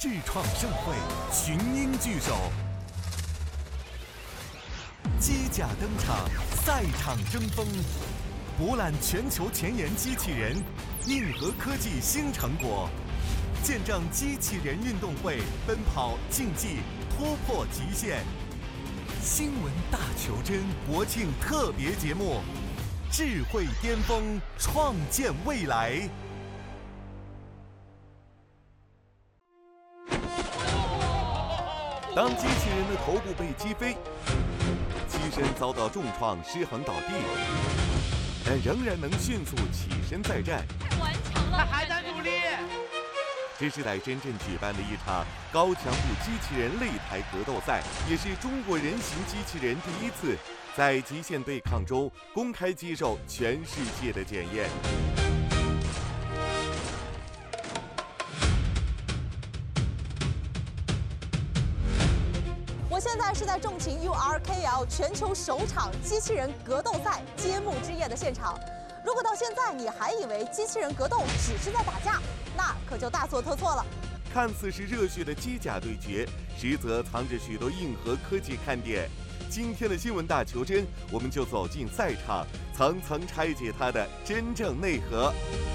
智创盛会，群英聚首，机甲登场，赛场争锋，博览全球前沿机器人，硬核科技新成果，见证机器人运动会奔跑竞技突破极限。新闻大求真国庆特别节目，智慧巅峰，创建未来。当机器人的头部被击飞，机身遭到重创，失衡倒地，但仍然能迅速起身再战。 太顽强了， 他还在努力。 这是在深圳举办的一场高强度机器人擂台格斗赛，也是中国人形机器人第一次在极限对抗中公开接受全世界的检验。 我现在是在重庆 URKL 全球首场机器人格斗赛揭幕之夜的现场。如果到现在你还以为机器人格斗只是在打架，那可就大错特错了。 看似是热血的机甲对决，实则藏着许多硬核科技看点。今天的新闻大求真，我们就走进赛场，层层拆解它的真正内核。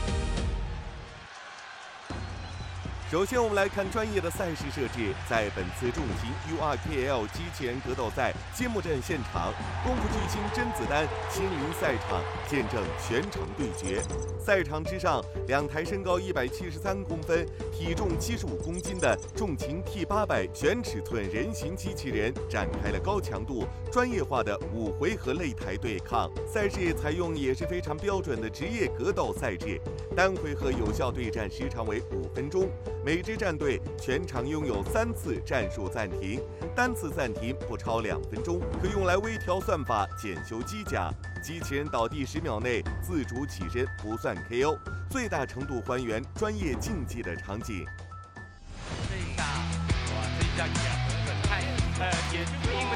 首先，我们来看专业的赛事设置。在本次重型 URKL 机器人格斗赛揭幕战现场，功夫巨星甄子丹亲临赛场，见证全程对决。赛场之上，两台身高173公分、体重75公斤的重型 T800全尺寸人形机器人展开了高强度、专业化的5回合擂台对抗。赛事采用也是非常标准的职业格斗赛制，单回合有效对战时长为5分钟。每支战队全场拥有3次战术暂停，单次暂停不超2分钟，可用来微调算法、检修机甲。机器人倒地10秒内自主起身不算 KO， 最大程度还原专业竞技的场景。 这一下，哇，这一下也很太，也就是因为。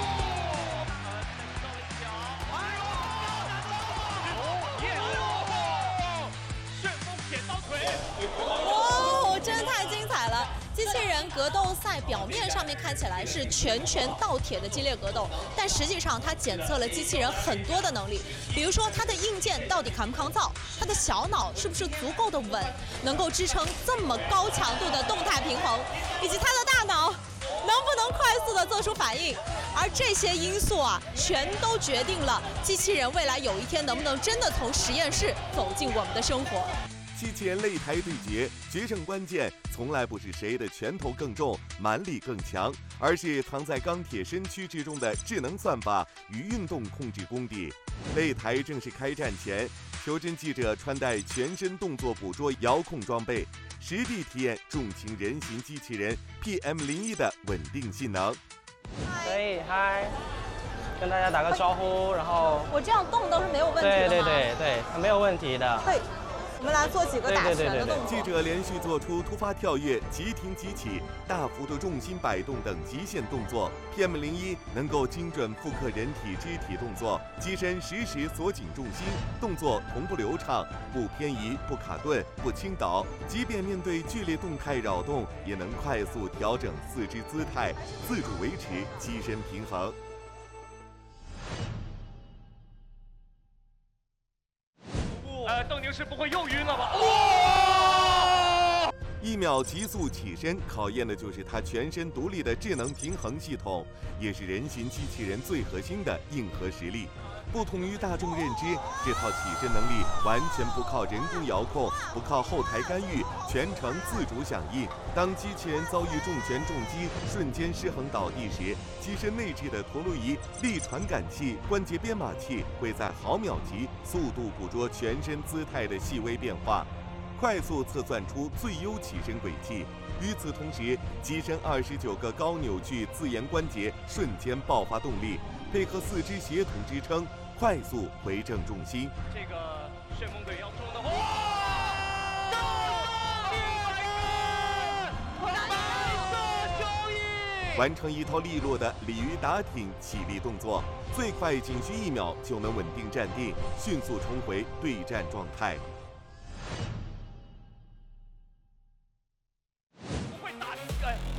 机器人格斗赛表面上面看起来是拳拳到铁的激烈格斗，但实际上它检测了机器人很多的能力，比如说它的硬件到底扛不扛造，它的小脑是不是足够的稳，能够支撑这么高强度的动态平衡，以及它的大脑能不能快速的做出反应。而这些因素啊，全都决定了机器人未来有一天能不能真的从实验室走进我们的生活。 机器人擂台对决，决胜关键从来不是谁的拳头更重、蛮力更强，而是藏在钢铁身躯之中的智能算法与运动控制功底。擂台正式开战前，求真记者穿戴全身动作捕捉遥控装备，实地体验重型人形机器人 PM01的稳定性能。 可以，嗨，跟大家打个招呼，然后我这样动都是没有问题的吗？ 对，没有问题的。 对。我们来做几个打拳的动作。 记者连续做出突发跳跃、急停急起、大幅度重心摆动等极限动作。PM01能够精准复刻人体肢体动作，机身实时锁紧重心，动作同步流畅，不偏移、不卡顿、不倾倒。即便面对剧烈动态扰动，也能快速调整四肢姿态，自主维持机身平衡。 邓宁是不会又晕了吧？ 哇！1秒急速起身，考验的就是它全身独立的智能平衡系统，也是人形机器人最核心的硬核实力。不同于大众认知，这套起身能力完全不靠人工遥控，不靠后台干预，全程自主响应。当机器人遭遇重拳重击，瞬间失衡倒地时，机身内置的陀螺仪、力传感器、关节编码器会在毫秒级速度捕捉全身姿态的细微变化，快速测算出最优起身轨迹。与此同时，机身29个高扭矩自研关节瞬间爆发动力，配合4肢协同支撑，快速回正重心。 这个旋风队要冲的话， 完成一套利落的鲤鱼打挺起立动作，最快仅需1秒就能稳定站定，迅速重回对战状态。 不会打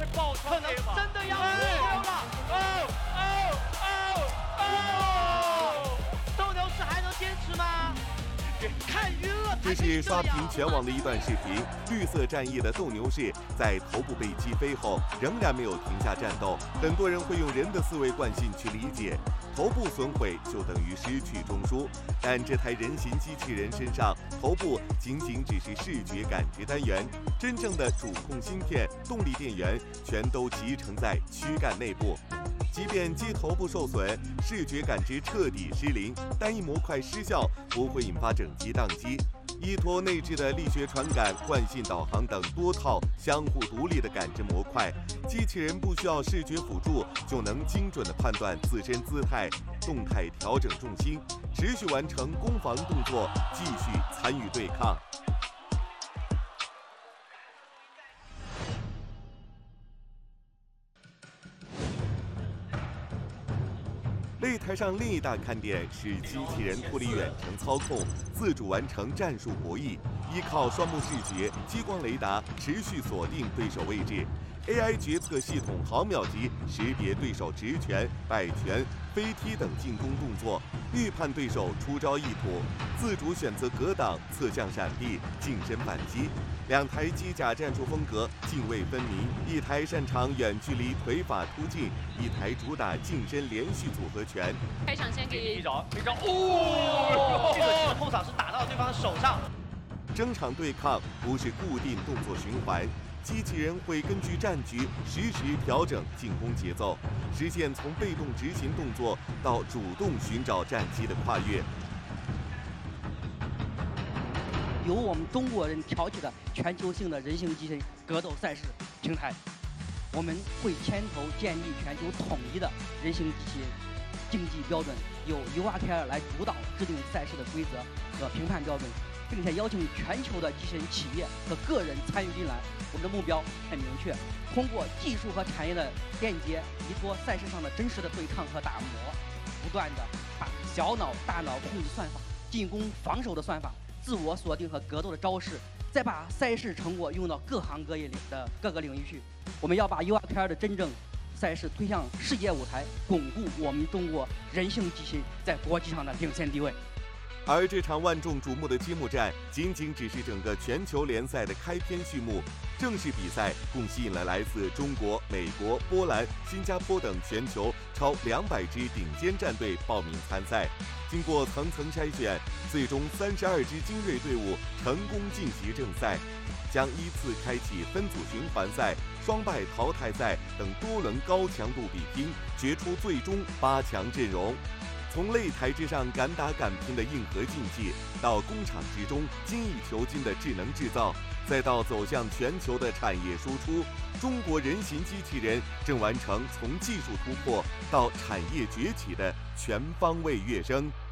是刷屏全网的一段视频，绿色战翼的斗牛士在头部被击飞后，仍然没有停下战斗。很多人会用人的思维惯性去理解，头部损毁就等于失去中枢。但这台人形机器人身上，头部仅仅只是视觉感知单元，真正的主控芯片、动力电源全都集成在躯干内部。即便机头部受损，视觉感知彻底失灵，单一模块失效不会引发整机宕机。依托内置的力学传感、惯性导航等多套相互独立的感知模块，机器人不需要视觉辅助就能精准地判断自身姿态，动态调整重心，持续完成攻防动作，继续参与对抗。擂台上另一大看点是机器人脱离远程操控，自主完成战术博弈，依靠双目视觉、激光雷达持续锁定对手位置。AI 决策系统毫秒级识别对手直拳、摆拳、飞踢等进攻动作，预判对手出招意图，自主选择格挡、侧向闪避、近身反击。两台机甲战术风格泾渭分明，一台擅长远距离腿法突进，一台主打近身连续组合拳。 开场先给一招，这个其实后场是打到对方的手上。 整场对抗不是固定动作循环。机器人会根据战局实时调整进攻节奏，实现从被动执行动作到主动寻找战机的跨越。 由我们中国人挑起的全球性的人形机器人格斗赛事平台，我们会牵头建立全球统一的人形机器人竞技标准，由 URKL 来主导制定赛事的规则和评判标准，并且邀请全球的机器人企业和个人参与进来。我们的目标很明确，通过技术和产业的链接，依托赛事上的真实的对抗和打磨，不断的把小脑、大脑控制算法、进攻、防守的算法、自我锁定和格斗的招式，再把赛事成果用到各行各业里的各个领域去。我们要把 URKL 的真正赛事推向世界舞台，巩固我们中国人形机器人在国际上的领先地位。 而这场万众瞩目的揭幕战，仅仅只是整个全球联赛的开篇序幕。正式比赛共吸引了来自中国、美国、波兰、新加坡等全球超200支顶尖战队报名参赛。经过层层筛选，最终32支精锐队伍成功晋级正赛，将依次开启分组循环赛、双败淘汰赛等多轮高强度比拼，决出最终8强阵容。从擂台之上敢打敢拼的硬核竞技，到工厂之中精益求精的智能制造，再到走向全球的产业输出，中国人形机器人正完成从技术突破到产业崛起的全方位跃升。